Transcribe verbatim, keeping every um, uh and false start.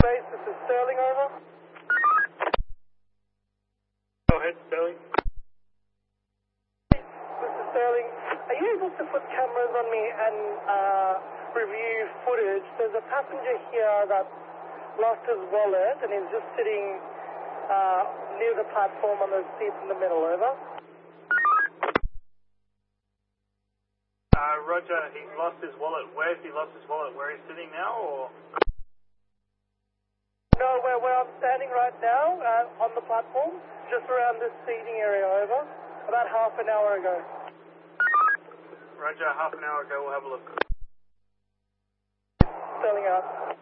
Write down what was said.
base, this is Sterling, over. Go ahead, Sterling. This is Sterling. Are you able to put cameras on me and uh, review footage? There's a passenger here that lost his wallet and is just sitting uh, near the platform on the seat in the middle, over. Uh, Roger, he's lost his wallet. Where's he lost his wallet? Where he's sitting now, or? No, where, where I'm standing right now, uh, on the platform, just around this seating area, over, about half an hour ago. Roger, half an hour ago, we'll have a look. Sterling out.